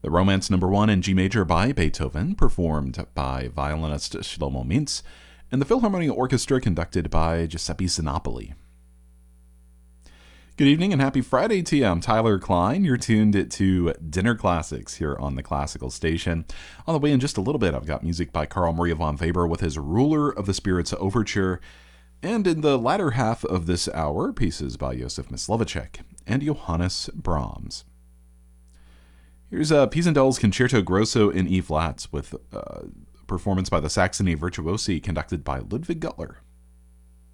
The Romance Number 1 in G major by Beethoven, performed by violinist Shlomo Mintz, and the Philharmonic Orchestra conducted by Giuseppe Sinopoli. Good evening and happy Friday to you. I'm Tyler Klein. You're tuned to Dinner Classics here on the Classical Station. On the way in just a little bit, I've got music by Carl Maria von Weber with his Ruler of the Spirits Overture. And in the latter half of this hour, pieces by Josef Myslovic and Johannes Brahms. Here's Pisandel's Concerto Grosso in E-flats with performance by the Saxony Virtuosi conducted by Ludwig Gutler.